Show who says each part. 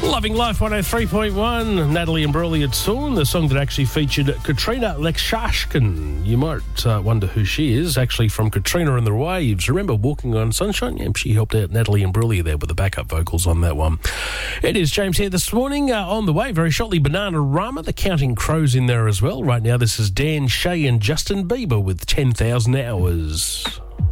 Speaker 1: Loving Life 103.1, Natalie Imbruglia Tune, the song that actually featured Katrina Lekshashkin. You might wonder who she is, actually from Katrina and the Waves. Remember Walking on Sunshine? Yeah, she helped out Natalie Imbruglia there with the backup vocals on that one. It is James here this morning. On the way, very shortly, Bananarama, the Counting Crows in there as well. Right now, this is Dan Shay and Justin Bieber with 10,000 Hours.